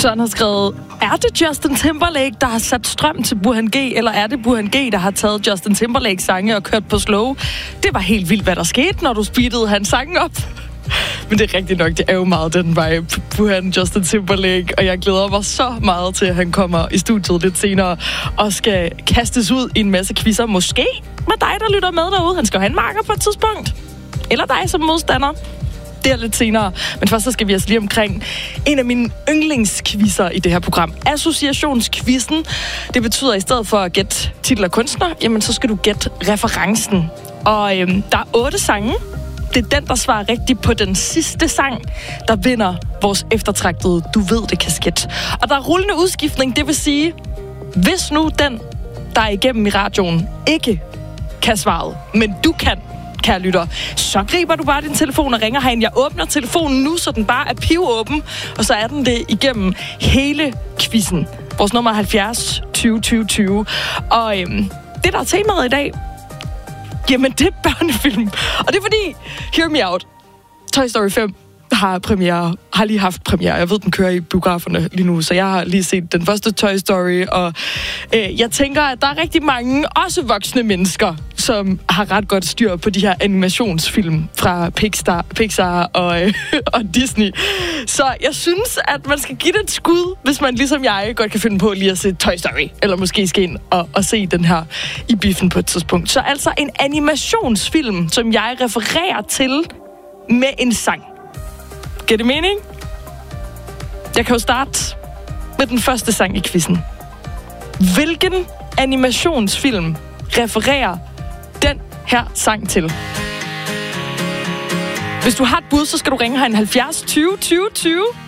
Søren har skrevet, er det Justin Timberlake, der har sat strøm til Burhan G, eller er det Burhan G, der har taget Justin Timberlakes sange og kørt på slow? Det var helt vildt, hvad der skete, når du speedede hans sange op. Men det er rigtigt nok, det er jo meget den vibe, Burhan, Justin Timberlake, og jeg glæder mig så meget til, at han kommer i studiet lidt senere og skal kastes ud i en masse quizzer. Måske med dig, der lytter med derude. Han skal have en marker på et tidspunkt. Eller dig som modstander. Det er lidt senere. Men først så skal vi altså lige omkring en af mine yndlingsquizzer i det her program. Associationsquizzen. Det betyder, at i stedet for at gætte titel af kunstner, jamen så skal du gætte referencen. Og der er 8 sange. Det er den, der svarer rigtigt på den sidste sang, der vinder vores eftertragtede Du ved det kasket. Og der er rullende udskiftning, det vil sige, hvis nu den, der er igennem i radioen, ikke kan svaret, men du kan, kære lytter, så griber du bare din telefon og ringer herind. Jeg åbner telefonen nu, så den bare er pivåben, og så er den det igennem hele quizzen. Vores nummer er 70 20 20 20. Og det, der er temaet i dag, jamen, det er børnefilm. Og det er fordi, hear me out, Toy Story 5 har lige haft premiere. Jeg ved, den kører i biograferne lige nu, så jeg har lige set den første Toy Story, og jeg tænker, at der er rigtig mange, også voksne mennesker, som har ret godt styr på de her animationsfilm fra Pixar og Disney. Så jeg synes, at man skal give det et skud, hvis man ligesom jeg godt kan finde på lige at se Toy Story, eller måske skal ind og se den her i biffen på et tidspunkt. Så altså en animationsfilm, som jeg refererer til med en sang. Giver det mening? Jeg kan jo starte med den første sang i quizzen. Hvilken animationsfilm refererer den her sang til? Hvis du har et bud, så skal du ringe her en 70 20 20 20.